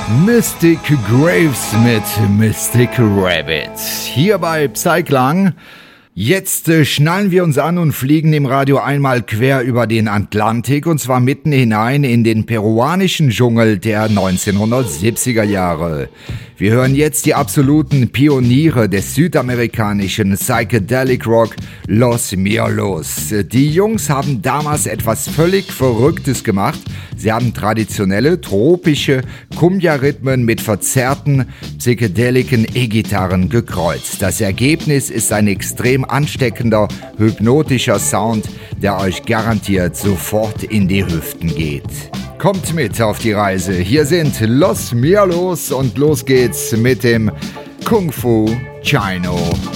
Mystic Graves mit Mystic Rabbit. Hier bei Psyklang. Jetzt schnallen wir uns an und fliegen im Radio einmal quer über den Atlantik und zwar mitten hinein in den peruanischen Dschungel der 1970er Jahre. Wir hören jetzt die absoluten Pioniere des südamerikanischen Psychedelic Rock, Los Mialos. Die Jungs haben damals etwas völlig Verrücktes gemacht. Sie haben traditionelle, tropische Cumbia-Rhythmen mit verzerrten, psychedelischen E-Gitarren gekreuzt. Das Ergebnis ist ein extrem ansteckender, hypnotischer Sound, der euch garantiert sofort in die Hüften geht. Kommt mit auf die Reise. Hier sind Los Mialos und los geht's mit dem Kung Fu Chino.